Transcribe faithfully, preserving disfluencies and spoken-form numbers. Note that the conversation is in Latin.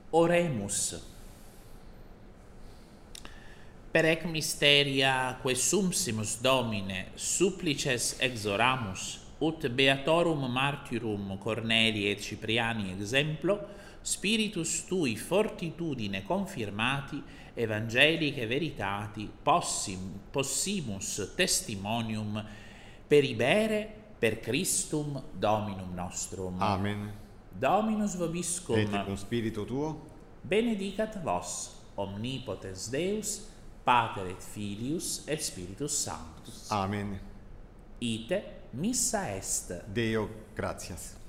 Oremus. Per ec mysteria quae sumpsimus Domine supplices exoramus, ut beatorum martyrum Cornelii et Cipriani exemplo, spiritus tui fortitudine confirmati, evangelicae veritati, possim, possimus testimonium peribere per Christum Dominum nostrum. Amen. Dominus vobiscum. Et cum spiritu tuo. Benedicat vos, omnipotens Deus, Pater et Filius et Spiritus Sanctus. Amen. Ite missa est. Deo gratias.